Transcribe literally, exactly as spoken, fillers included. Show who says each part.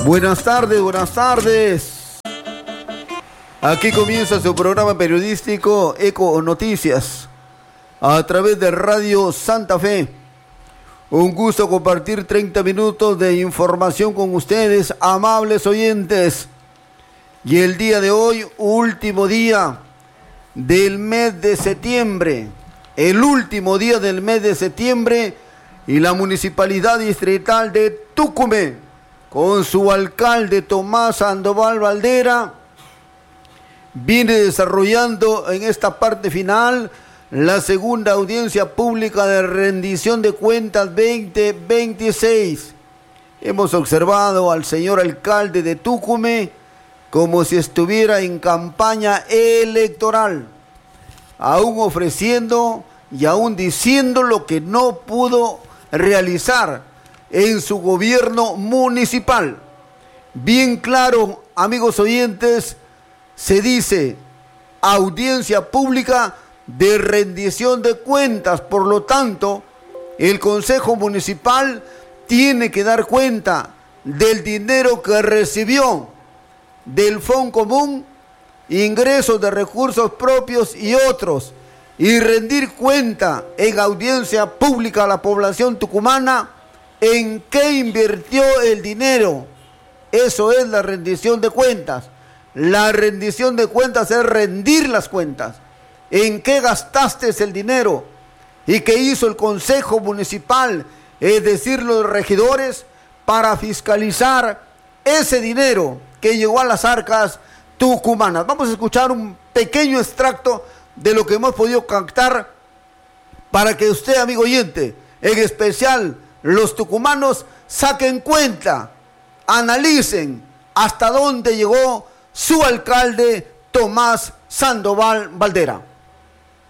Speaker 1: Buenas tardes, buenas tardes. Aquí comienza su programa periodístico Eco Noticias a través de Radio Santa Fe. Un gusto compartir treinta minutos de información con ustedes, amables oyentes. Y el día de hoy, último día del mes de septiembre. El último día del mes de septiembre y la Municipalidad Distrital de Tucumán, con su alcalde Tomás Sandoval Valdera, viene desarrollando en esta parte final la segunda audiencia pública de rendición de cuentas veinte veintiséis. Hemos observado al señor alcalde de Tucumán como si estuviera en campaña electoral, aún ofreciendo y aún diciendo lo que no pudo realizar en su gobierno municipal. Bien claro, amigos oyentes, se dice audiencia pública de rendición de cuentas. Por lo tanto, el Consejo Municipal tiene que dar cuenta del dinero que recibió del Fondo Común, ingresos de recursos propios y otros, y rendir cuenta en audiencia pública a la población tucumana en qué invirtió el dinero. Eso es la rendición de cuentas. La rendición de cuentas es rendir las cuentas. ¿En qué gastaste el dinero? ¿Y qué hizo el Consejo Municipal, es decir, los regidores, para fiscalizar ese dinero que llegó a las arcas tucumanas? Vamos a escuchar un pequeño extracto de lo que hemos podido captar para que usted, amigo oyente, en especial los tucumanos, saquen cuenta, analicen hasta dónde llegó su alcalde Tomás Sandoval Valdera.